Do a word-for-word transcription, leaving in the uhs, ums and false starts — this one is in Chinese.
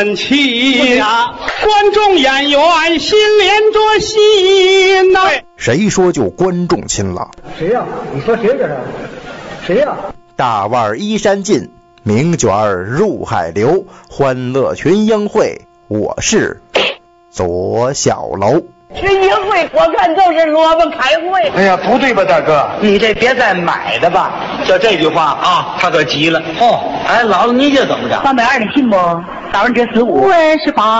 起呀，观众演员心连着心呐、啊。 谁说就观众亲了？ 谁呀、啊？你说谁这是？谁呀、啊？ 大腕衣衫尽，名卷入海流，欢乐群英会，我是左小楼。 群英会我看就是萝卜开会。 哎呀，不对吧，大哥？ 你这别再买的吧。 就这句话啊，他可急了。 哦， 哎，姥姥你这怎么着？ 三百二，你信不？打完折十五。 五二十八。